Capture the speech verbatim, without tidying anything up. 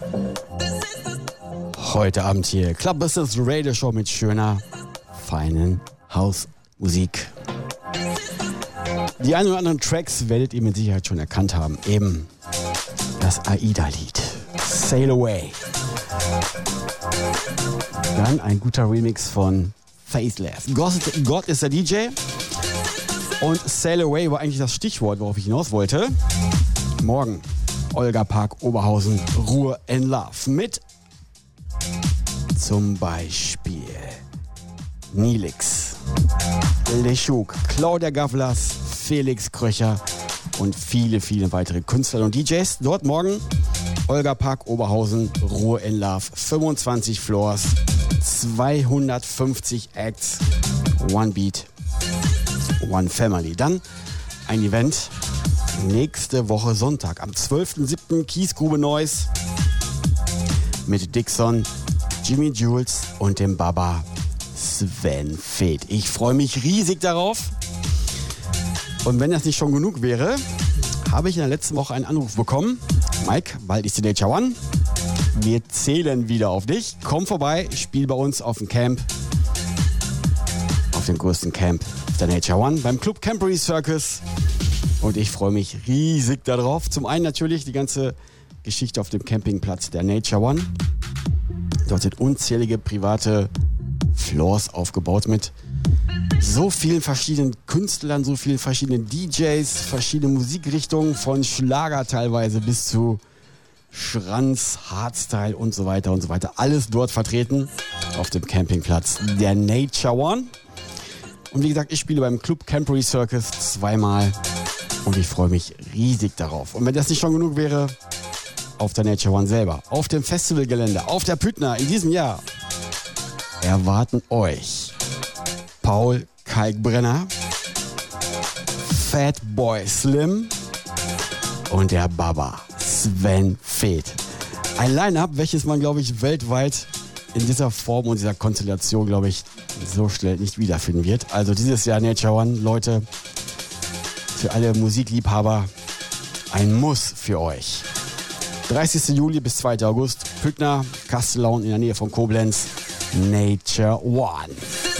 Heute Abend hier Club Business Radio Show mit schöner, feinen Hausmusik. Die ein oder anderen Tracks werdet ihr mit Sicherheit schon erkannt haben. Eben das AIDA-Lied Sail Away. Dann ein guter Remix von Faithless. Gott ist der D J. Und Sail Away war eigentlich das Stichwort, worauf ich hinaus wollte. Morgen Olga Park Oberhausen, Ruhe in Love. Mit zum Beispiel Nilix, Leschuk, Claudia Gavlas, Felix Kröcher und viele, viele weitere Künstler und D Js. Dort morgen Olga Park Oberhausen, Ruhe in Love. fünfundzwanzig Floors, zweihundertfünfzig Acts, One Beat, One Family. Dann ein Event nächste Woche Sonntag am zwölften siebten Kiesgrube Neuss mit Dixon, Jimmy Jules und dem Baba Sven Feth. Ich freue mich riesig darauf. Und wenn das nicht schon genug wäre, habe ich in der letzten Woche einen Anruf bekommen. Mike, bald ist die Nature One. Wir zählen wieder auf dich. Komm vorbei, spiel bei uns auf dem Camp. Auf dem größten Camp der Nature One beim Club Campory Circus. Und ich freue mich riesig darauf. Zum einen natürlich die ganze Geschichte auf dem Campingplatz der Nature One. Dort sind unzählige private Floors aufgebaut mit so vielen verschiedenen Künstlern, so vielen verschiedenen D Js, verschiedene Musikrichtungen von Schlager teilweise bis zu Schranz, Hardstyle und so weiter und so weiter. Alles dort vertreten auf dem Campingplatz der Nature One. Und wie gesagt, ich spiele beim Club Campory Circus zweimal und ich freue mich riesig darauf. Und wenn das nicht schon genug wäre, auf der Nature One selber, auf dem Festivalgelände, auf der Püttner in diesem Jahr erwarten euch Paul Kalkbrenner, Fatboy Slim und der Baba Sven Feth. Ein Line-Up, welches man, glaube ich, weltweit in dieser Form und dieser Konstellation, glaube ich, so schnell nicht wiederfinden wird. Also dieses Jahr Nature One, Leute, für alle Musikliebhaber ein Muss für euch. dreißigsten Juli bis zweiten August, Püttner, Kastellaun in der Nähe von Koblenz, Nature One.